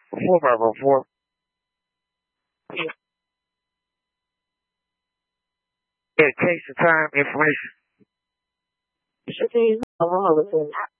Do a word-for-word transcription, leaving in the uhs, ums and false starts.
Before five oh four. Dedication, time, information. Okay,